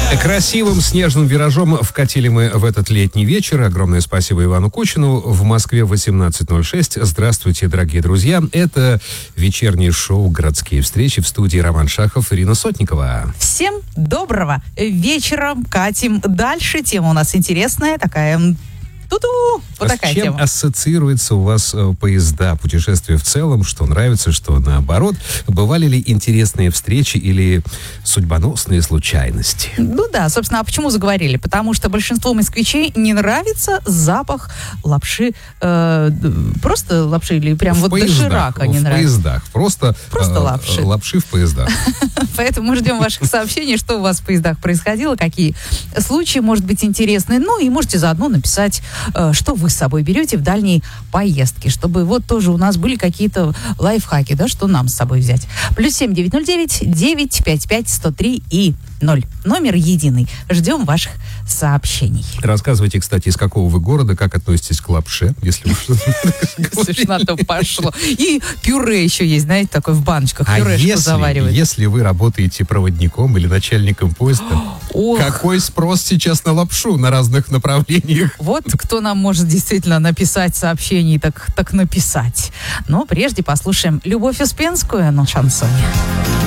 Красивым снежным виражом вкатили мы в этот летний вечер. Огромное спасибо Ивану Кучину. В Москве 18:06. Здравствуйте, дорогие друзья. Это вечернее шоу «Городские встречи», в студии Роман Шахов, Ирина Сотникова. Всем доброго вечера. Катим дальше. Тема у нас интересная, такая... Ту-ту! Вот такая с чем тема. ассоциируются у вас поезда, путешествия в целом, что нравится, что наоборот? Бывали ли интересные встречи или судьбоносные случайности? Ну да, собственно, а почему заговорили? Потому что большинству москвичей не нравится запах лапши, просто лапши или прям вот доширака не нравится? В поездах, просто лапши. Лапши в поездах. Поэтому мы ждем ваших сообщений, что у вас в поездах происходило, какие случаи, может быть, интересные. Ну и можете заодно написать, что вы с собой берете в дальние поездки, чтобы вот тоже у нас были какие-то лайфхаки, да, что нам с собой взять. +7 909 955 103 и 0. Номер единый. Ждем ваших сообщений. Рассказывайте, кстати, из какого вы города, как относитесь к лапше, если уж... Слушай, на то пошло. И пюре еще есть, знаете, такое в баночках. Пюрешку заваривают. Если вы работаете проводником или начальником поезда, какой спрос сейчас на лапшу на разных направлениях? Вот кто нам может действительно написать сообщений, так написать. Но прежде послушаем Любовь Успенскую на шансоне.